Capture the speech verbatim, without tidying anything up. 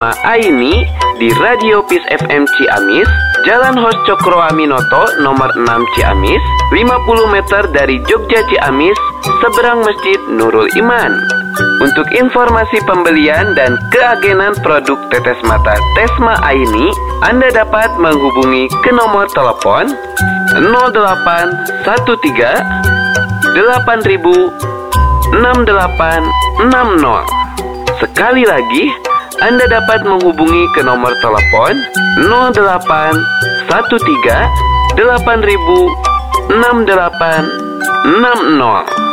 Aini di Radio Peace F M Ciamis, Jalan Hos Cokro Aminoto nomor enam Ciamis, lima puluh meter dari Jogja Ciamis, seberang Masjid Nurul Iman. Untuk informasi pembelian dan keagenan produk tetes mata Tesma Aini, Anda dapat menghubungi ke nomor telepon nol delapan satu tiga delapan ribu enam delapan enam nol. Sekali lagi, Anda dapat menghubungi ke nomor telepon nol delapan satu tiga delapan ribu enam delapan enam nol.